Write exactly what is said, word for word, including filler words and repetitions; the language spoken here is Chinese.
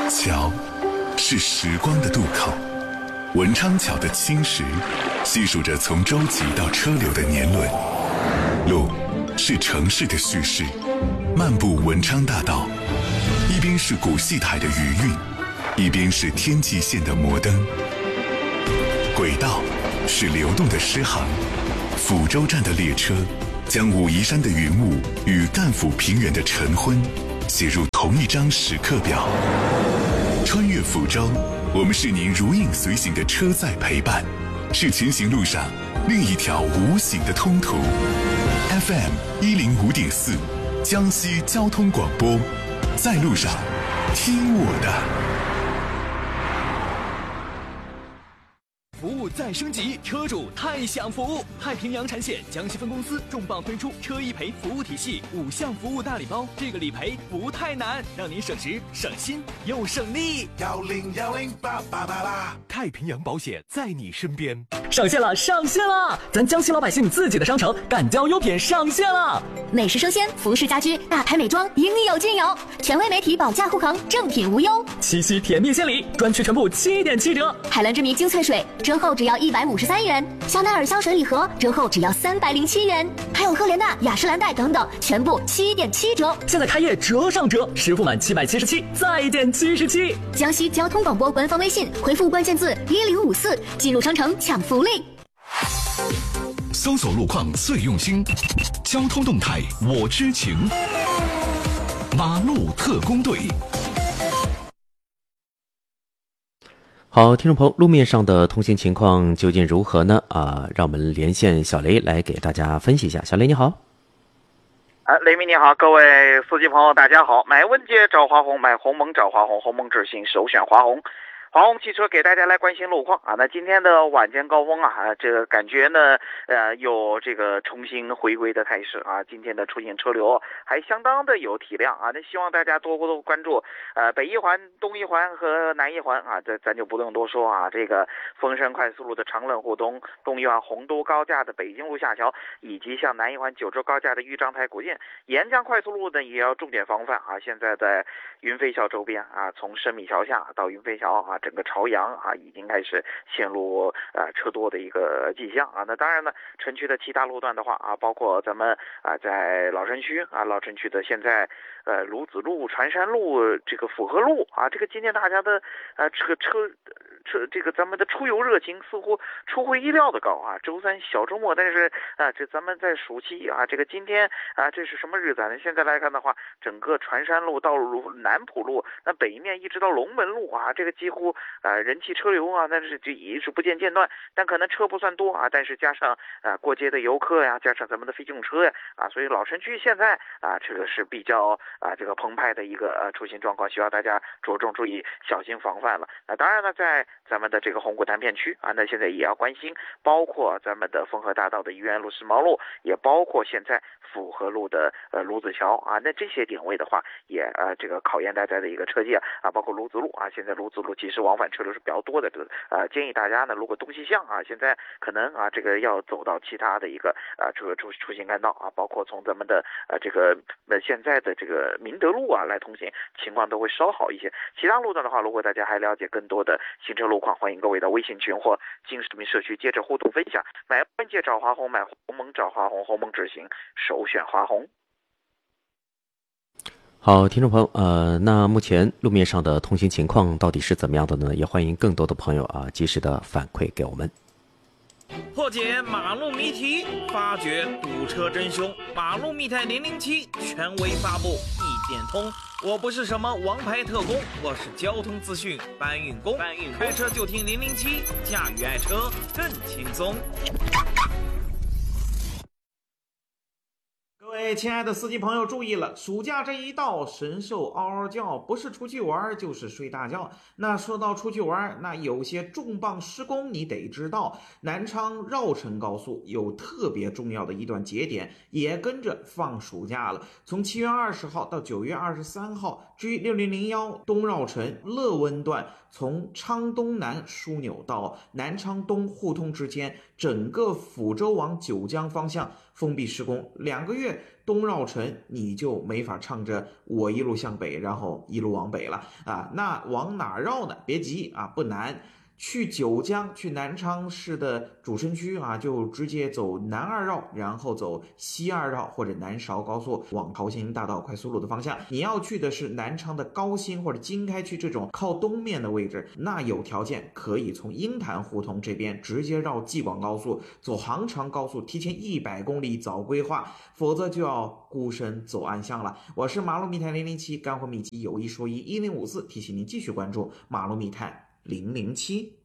桥是时光的渡口，文昌桥的青石细数着从舟楫到车流的年轮。路是城市的叙事，漫步文昌大道，一边是古戏台的余韵，一边是天际线的摩登。轨道是流动的诗行，抚州站的列车将武夷山的云雾与赣抚平原的晨昏写入同一张时刻表。穿越抚州，我们是您如影随形的车载陪伴，是前行路上另一条无形的通途。F M 一零五点四，江西交通广播，在路上听我的。 服务再升级，车主太享福！太平洋产险江西分公司重磅推出车一赔服务体系五项服务大礼包，这个理赔不太难，让您省时省心又省力。 幺零幺零八八八八， 太平洋保险在你身边。 上线了，上线了！咱江西老百姓自己的商城敢交优品上线了。 美食生鲜、服饰家居、大牌美妆应有尽有，权威媒体保驾护航，正品无忧。 七夕甜蜜献礼，专区全部七点七折。 海蓝之谜精粹水折后只要一百五十三元，香奈儿香水礼盒折后只要三百零七元，还有赫莲娜、雅诗兰黛等等，全部七点七折。 现在开业折上折，实付满七百七十七再减七十七。 江西交通广播官方微信回复关键字一零五四，进入商城抢福利。 搜索路况最用心，交通动态我知情。马路特工队。 好，听众朋友，路面上的通行情况究竟如何呢？啊，让我们连线小雷来给大家分析一下。小雷你好。 啊，雷鸣你好，各位司机朋友大家好。买文杰找华宏，买鸿蒙找华宏，鸿蒙智行首选华宏。华宏汽车给大家来关心路况啊，那今天的晚间高峰啊，这个感觉呢，呃，有这个重新回归的态势啊。今天的出行车流还相当的有体量啊，那希望大家多多关注，呃，北一环、东一环和南一环啊，这咱就不用多说啊。这个凤山快速路的长乐互东，东一环洪都高架的北京路下桥，以及像南一环九州高架的豫章台古建，沿江快速路呢也要重点防范啊。现在在云飞桥周边啊，从深米桥下到云飞桥啊。整个朝阳啊，已经开始陷入呃车多的一个迹象啊。那当然呢，城区的其他路段的话啊，包括咱们啊在老城区啊，老城区的现在呃鲁子路、船山路、这个府河路啊，这个今天大家的呃这个车车这个咱们的出游热情似乎出乎意料的高啊。周三小周末，但是啊这咱们在暑期啊，这个今天啊这是什么日子呢？现在来看的话，整个船山路到南浦路，那北面一直到龙门路啊，这个几乎呃，人气车流啊，那是这也是不见间断，但可能车不算多啊，但是加上啊、呃、过街的游客呀，加上咱们的非机动车呀啊，所以老城区现在啊这个是比较啊这个澎湃的一个呃出行状况，希望大家着重注意，小心防范了。那、啊、当然呢，在咱们的这个红谷单片区啊，那现在也要关心，包括咱们的丰河大道的怡园路、世贸路，也包括现在府河路的呃鲁子桥啊，那这些点位的话，也呃这个考验大家的一个车技啊，啊包括鲁子路啊，现在鲁子路其实往返车流是比较多的，这个呃建议大家呢，如果东西向啊，现在可能啊这个要走到其他的一个啊这个出出行干道啊，包括从咱们的呃这个呃现在的这个明德路啊来通行，情况都会稍好一些。其他路段的话，如果大家还了解更多的行车路况，欢迎各位到微信群或进市民社区接着互动分享。买关键找华宏，买鸿蒙找华宏，鸿蒙智行首选华宏。 好，听众朋友，呃，那目前路面上的通行情况到底是怎么样的呢？也欢迎更多的朋友啊，及时的反馈给我们。 破解马路谜题，发掘堵车真凶。马路密探零零七权威发布，一点通。我不是什么王牌特工，我是交通资讯搬运工。搬运开车就听零零七，驾驭爱车更轻松。 各位亲爱的司机朋友注意了，暑假这一到，神兽嗷嗷叫，不是出去玩就是睡大觉。那说到出去玩，那有些重磅施工你得知道，南昌绕城高速有特别重要的一段节点也跟着放暑假了，从七月二十号到九月二十三号， 至于六零零一东绕城乐温段，从昌东南枢纽到南昌东互通之间，整个抚州往九江方向封闭施工，两个月东绕城你就没法唱着我一路向北，然后一路往北了啊。那往哪绕呢？别急啊，不难。去九江，去南昌市的主城区啊，就直接走南二绕，然后走西二绕或者南韶高速往桃兴大道快速路的方向。你要去的是南昌的高新或者经开区这种靠东面的位置，那有条件可以从鹰潭胡同这边直接绕济广高速，走杭长高速，提前一百公里早规划，否则就要孤身走暗巷了。我是马路密探零零七，干货秘籍有一说一，一零五四，提醒您继续关注马路密探零零七。